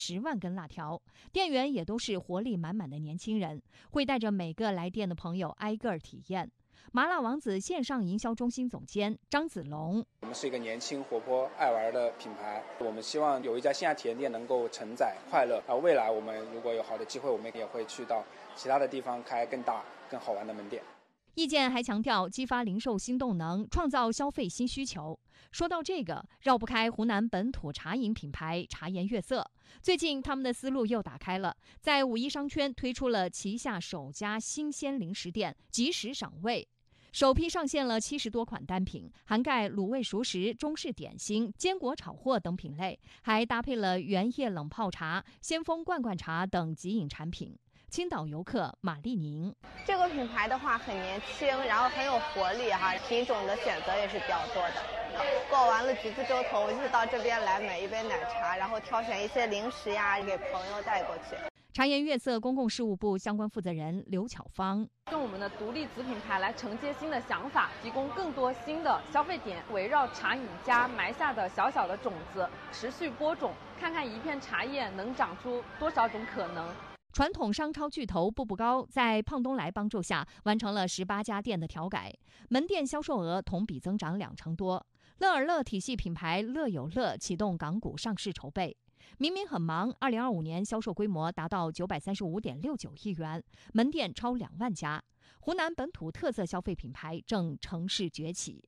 10万根辣条，店员也都是活力满满的年轻人，会带着每个来店的朋友挨个体验。麻辣王子线上营销中心总监张子龙： 我们是一个年轻、活泼、爱玩的品牌，我们希望有一家线下体验店能够承载快乐。未来我们如果有好的机会，我们也会去到其他的地方开更大、更好玩的门店。 意见还强调激发零售新动能，创造消费新需求。说到这个，绕不开湖南本土茶饮品牌茶颜悦色。最近他们的思路又打开了，在5·1商圈推出了旗下首家新鲜零食店即时赏味，首批上线了70多款单品，涵盖卤味熟食、中式点心、坚果炒货等品类，还搭配了原叶冷泡茶、先锋罐罐茶等即饮产品。青岛游客马丽宁： 这个品牌的话很年轻，然后很有活力哈，品种的选择也是比较多的。过完了橘子洲头，我就到这边来买一杯奶茶，然后挑选一些零食呀，给朋友带过去。 茶颜悦色公共事务部相关负责人刘巧芳： 用我们的独立子品牌来承接新的想法，提供更多新的消费点，围绕茶饮家埋下的小小的种子，持续播种，看看一片茶叶能长出多少种可能。 传统商超巨头步步高在胖东来帮助下，完成了18家店的调改，门店销售额同比增长2成多。乐尔乐体系品牌乐有乐启动港股上市筹备。明明很忙，2025年销售规模达到935.69亿元，门店超2万家。湖南本土特色消费品牌正乘势崛起。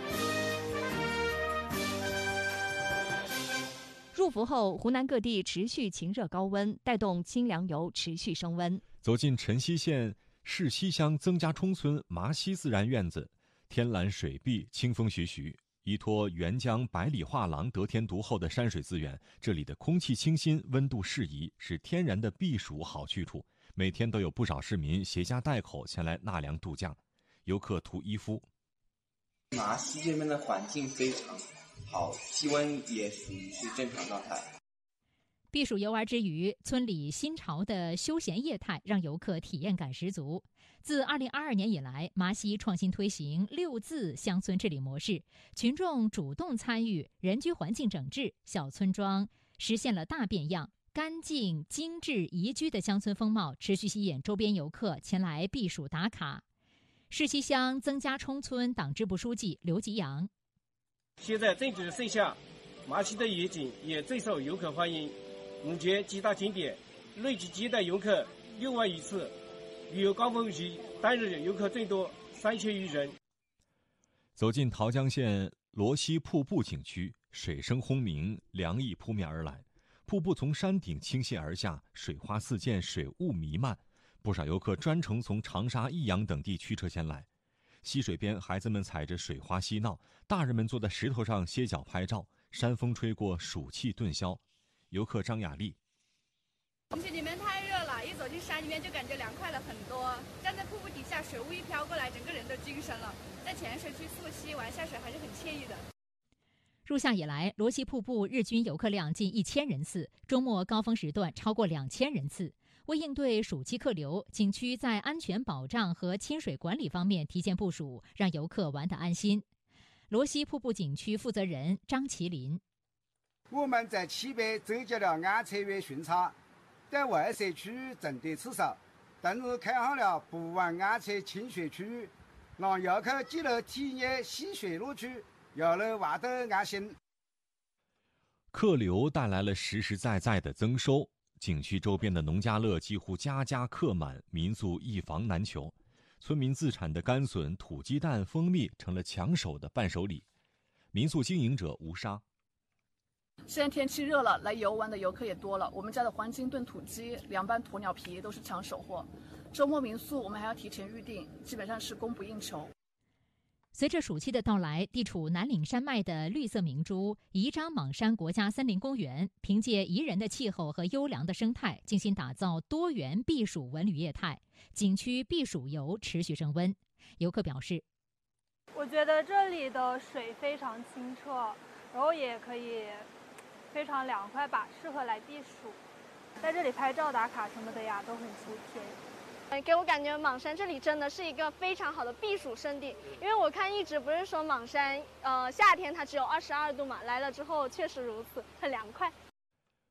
入伏后，湖南各地持续晴热高温，带动清凉游持续升温。 走进辰溪县市西乡曾家冲村麻溪自然院子，天蓝水碧，清风徐徐。依托沅江百里画廊得天独厚的山水资源，这里的空气清新，温度适宜，是天然的避暑好去处。每天都有不少市民携家带口前来纳凉度假。游客涂一夫： 麻溪这边的环境非常好，气温也属于是正常状态。 避暑游玩之余，村里新潮的休闲业态让游客体验感十足。自2022年以来，麻溪创新推行6字乡村治理模式，群众主动参与人居环境整治，小村庄实现了大变样，干净、精致、宜居的乡村风貌持续吸引周边游客前来避暑打卡。市西乡曾家冲村党支部书记刘吉阳： 现在政治盛夏，麻溪的夜景也最受游客欢迎。目前几大景点累计接待游客6万余次，旅游高峰期单日游客最多3000余人。 走进桃江县罗溪瀑布景区，水声轰鸣，凉意扑面而来。瀑布从山顶倾泻而下，水花四溅，水雾弥漫。不少游客专程从长沙、益阳等地驱车前来。溪水边，孩子们踩着水花嬉闹，大人们坐在石头上歇脚拍照。山风吹过，暑气顿消。游客张雅丽： 天气里面太热了，一走进山里面就感觉凉快了很多。站在瀑布底下，水雾一飘过来，整个人都精神了。在浅水区溯溪玩下水还是很惬意的。 入夏以来，罗溪瀑布日均游客量近1000人次，周末高峰时段超过2000人次。为应对暑期客流，景区在安全保障和清水管理方面提前部署，让游客玩得安心。罗溪瀑布景区负责人张麒麟： 我们在7北增加了安测员巡查，在外设区正对此手，同时开好了不忘安测清水区，让游客既能体验戏水乐趣，又能玩得安心。 客流带来了实实在在的增收，景区周边的农家乐几乎家家客满，民宿一房难求。村民自产的甘笋、土鸡蛋、蜂蜜成了抢手的伴手礼。民宿经营者吴莎： 现在天气热了，来游玩的游客也多了。我们家的黄金炖土鸡、凉拌鸵鸟皮都是抢手货。周末民宿我们还要提前预订，基本上是供不应求。 随着暑期的到来，地处南岭山脉的绿色明珠宜章莽山国家森林公园，凭借宜人的气候和优良的生态，精心打造多元避暑文旅业态，景区避暑游持续升温。游客表示： 我觉得这里的水非常清澈，然后也可以非常凉快吧，适合来避暑。在这里拍照打卡什么的呀，都很出片。 给我感觉莽山这里真的是一个非常好的避暑胜地，因为我看一直不是说莽山，夏天它只有22度嘛，来了之后确实如此，很凉快。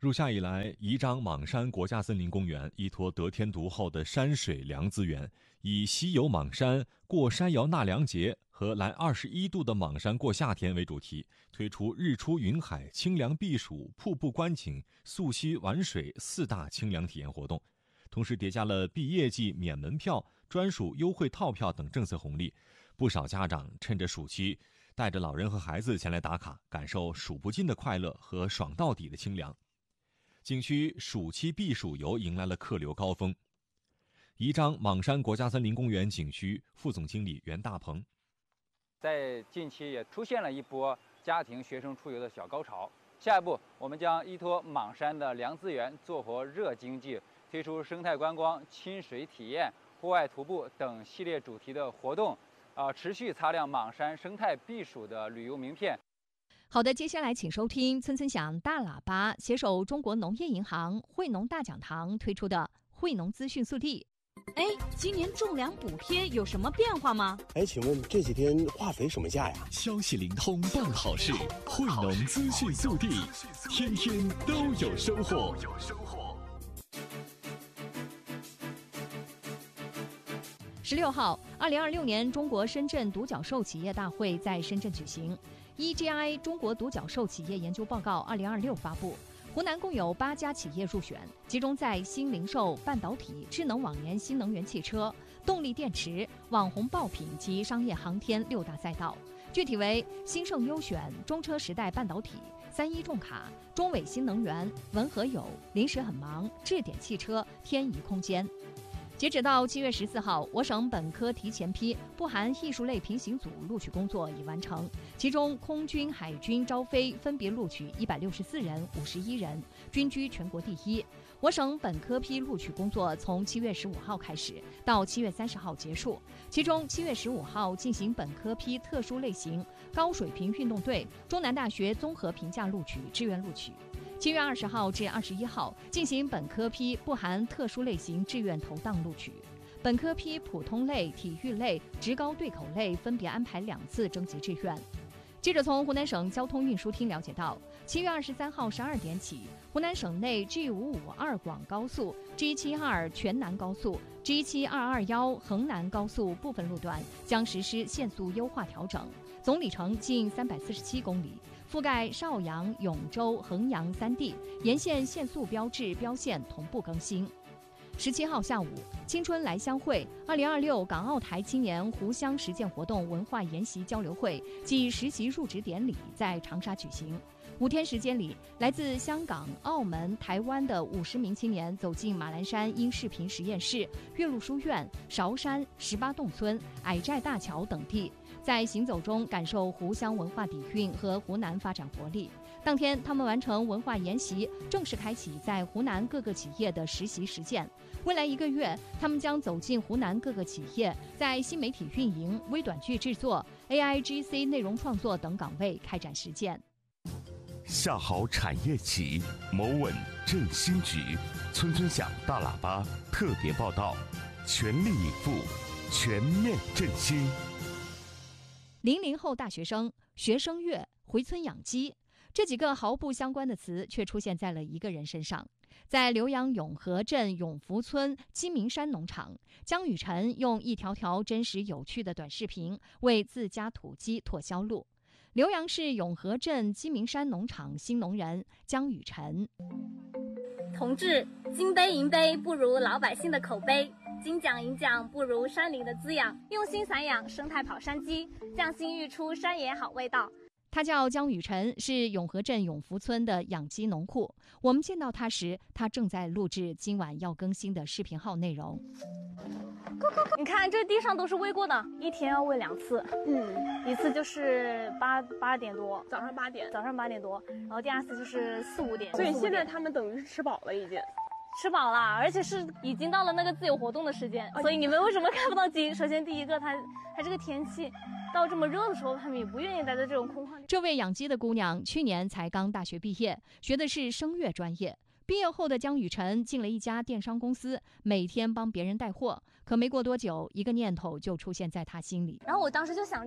入夏以来，宜章莽山国家森林公园依托得天独厚的山水凉资源，以西游莽山过山摇纳凉节和来21度的莽山过夏天为主题，推出日出云海、清凉避暑、瀑布观景、溯溪玩水4大清凉体验活动，同时叠加了毕业季免门票、专属优惠套票等政策红利。不少家长趁着暑期带着老人和孩子前来打卡，感受数不尽的快乐和爽到底的清凉。景区暑期避暑游迎来了客流高峰。宜章莽山国家森林公园景区副总经理袁大鹏， 在近期也出现了一波家庭学生出游的小高潮。下一步，我们将依托莽山的凉资源，做活热经济，推出生态观光、亲水体验、户外徒步等系列主题的活动，持续擦亮莽山生态避暑的旅游名片。 好的，接下来请收听村村响大喇叭携手中国农业银行惠农大讲堂推出的惠农资讯速递。 哎，今年种粮补贴有什么变化吗？ 哎，请问这几天化肥什么价呀？ 消息灵通办好事，惠农资讯速递，天天都有收获。 16号，2026年中国深圳独角兽企业大会在深圳举行。EGI 中国独角兽企业研究报告2026发布，湖南共有8家企业入选，集中在新零售、半导体、智能网联、新能源汽车、动力电池、网红爆品及商业航天6大赛道。具体为新盛优选、中车时代半导体、31重卡、中伟新能源、文和友、临时很忙、智点汽车、天仪空间。截止到7月14号，我省本科提前批不含艺术类平行组录取工作已完成，其中空军、海军招飞分别录取164人、51人，均居全国第一。我省本科批录取工作从7月15号开始，到7月30号结束，其中7月15号进行本科批特殊类型高水平运动队中南大学综合评价录取志愿录取。7月20号至21号进行本科批不含特殊类型志愿投档录取，本科批普通类、体育类、职高对口类分别安排2次征集志愿。记者从湖南省交通运输厅了解到，7月23号12点起，湖南省内 G552 广高速、G72 全南高速、G7221 衡南高速部分路段将实施限速优化调整，总里程近347公里。覆盖邵阳、永州、衡阳3地，沿线限速标志标线同步更新。17号下午，青春来相会2026港澳台青年湖乡实践活动文化研习交流会暨实习入职典礼在长沙举行。5天时间里，来自香港、澳门、台湾的50名青年走进马栏山音视频实验室、岳麓书院、韶山、18洞村、矮寨大桥等地，在行走中感受湖乡文化底蕴和湖南发展活力。当天，他们完成文化研习，正式开启在湖南各个企业的实习实践。未来1个月，他们将走进湖南各个企业，在新媒体运营、微短剧制作、AIGC 内容创作等岗位开展实践。 下好产业起，谋稳振兴局。村村响大喇叭特别报道，全力以赴，全面振兴。 00后大学生、学声乐、回村养鸡，这几个毫不相关的词却出现在了一个人身上。在浏阳永和镇永福村鸡鸣山农场，江雨晨用一条条真实有趣的短视频为自家土鸡拓销路。浏阳市永和镇鸡鸣山农场新农人江雨晨： 同志，金杯银杯不如老百姓的口碑，金奖银奖不如山林的滋养，用心散养生态跑山鸡，匠心育出山野好味道。 他叫江雨晨，是永和镇永福村的养鸡农户。我们见到他时，他正在录制今晚要更新的视频号内容。 你看这地上都是喂过的，一天要喂2次，一次就是8点多， 早上8点多，然后第2次就是4、5点。 所以现在他们等于是吃饱了已经。 吃饱了，而且是已经到了那个自由活动的时间，所以你们为什么看不到鸡？首先第一个，它这个天气到这么热的时候，他们也不愿意待在这种空旷。 这位养鸡的姑娘去年才刚大学毕业，学的是声乐专业。毕业后的江雨晨进了一家电商公司，每天帮别人带货。可没过多久，一个念头就出现在她心里。 然后我当时就想着，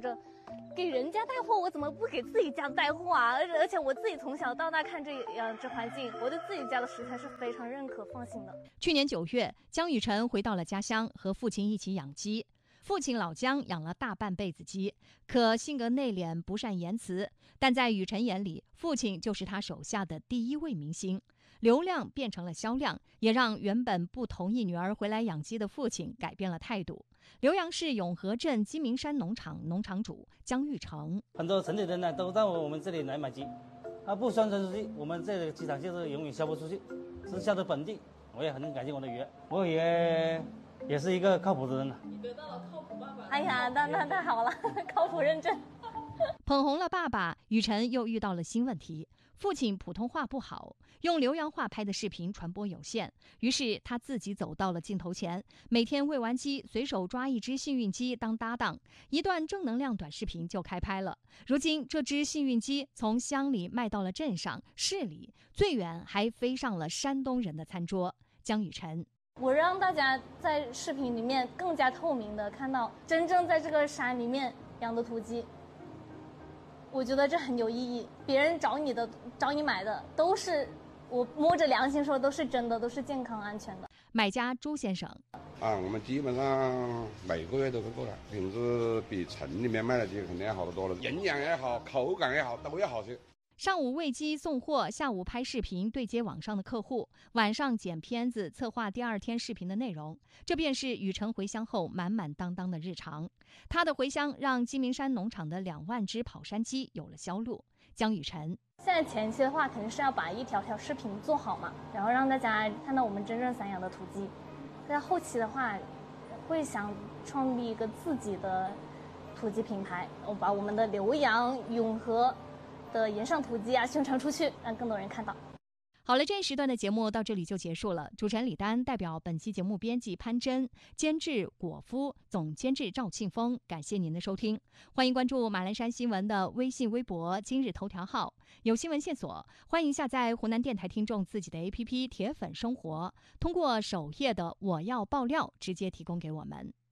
给人家带货，我怎么不给自己家带货啊？而且我自己从小到大看这环境，我对自己家的食材是非常认可放心的。 去年9月，江雨晨回到了家乡，和父亲一起养鸡。父亲老姜养了大半辈子鸡，可性格内敛，不善言辞。但在雨晨眼里，父亲就是他手下的第一位明星。流量变成了销量，也让原本不同意女儿回来养鸡的父亲改变了态度。浏阳市永和镇鸡鸣山农场农场主姜玉成： 很多城里人呢都到我们这里来买鸡，不宣传出去，我们这个鸡场就是永远销不出去，是销的本地。我也很感谢我的爷，我爷也是一个靠谱的人了。 你得到了靠谱爸爸。哎呀，那太好了，靠谱认证。 捧红了爸爸，雨晨又遇到了新问题。父亲普通话不好，用浏阳话拍的视频传播有限，于是他自己走到了镜头前，每天喂完鸡，随手抓一只幸运鸡当搭档，一段正能量短视频就开拍了。如今，这只幸运鸡从乡里卖到了镇上、市里，最远还飞上了山东人的餐桌。姜雨晨： 我让大家在视频里面更加透明的看到真正在这个山里面养的土鸡。我觉得这很有意义，别人找你买的都是，我摸着良心说都是真的，都是健康安全的。 买家朱先生： 我们基本上每个月都会过来，品质比城里面卖的鸡肯定要好得多了，营养也好，口感也好，都要好些。 上午喂鸡送货，下午拍视频对接网上的客户，晚上剪片子策划第二天视频的内容，这便是雨晨回乡后满满当当的日常。他的回乡让鸡鸣山农场的2万只跑山鸡有了销路。姜雨晨： 现在前期的话肯定是要把一条条视频做好嘛，然后让大家看到我们真正散养的土鸡。在后期的话会想创立一个自己的土鸡品牌，我把我们的浏阳永和的盐上土鸡宣传出去，让更多人看到。 好了，这一时段的节目到这里就结束了。主持人李丹代表本期节目编辑潘真，监制果夫，总监制赵庆峰，感谢您的收听。欢迎关注马栏山新闻的微信、微博、今日头条号，有新闻线索，欢迎下载湖南电台听众自己的 APP 铁粉生活，通过首页的我要爆料直接提供给我们。